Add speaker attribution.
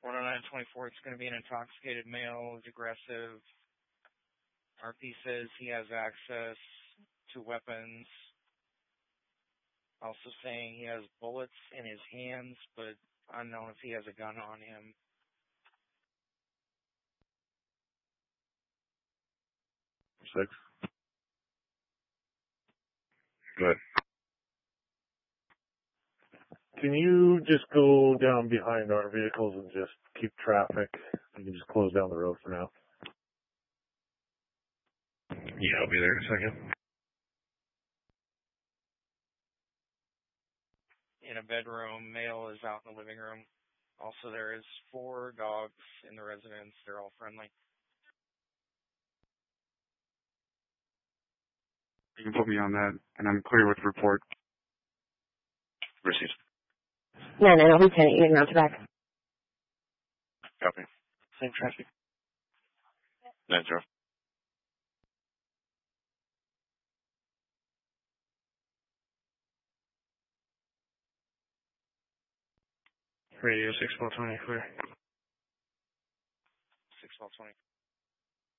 Speaker 1: 109-24, it's going to be an intoxicated male, who's aggressive. RP says he has access to weapons. Also saying he has bullets in his hands, but unknown if he has a gun on him.
Speaker 2: Six. Good. Can you just go down behind our vehicles and just keep traffic? You can just close down the road for now. Yeah, I'll be there in a second.
Speaker 1: In a bedroom, male is out in the living room. Also, there is 4 dogs in the residence. They're all friendly.
Speaker 3: You can put me on that, and I'm clear with the report.
Speaker 2: Received.
Speaker 4: 990, Lieutenant, you're now back.
Speaker 2: Copy. Same traffic. 90. Radio 61220, clear.
Speaker 1: 61220.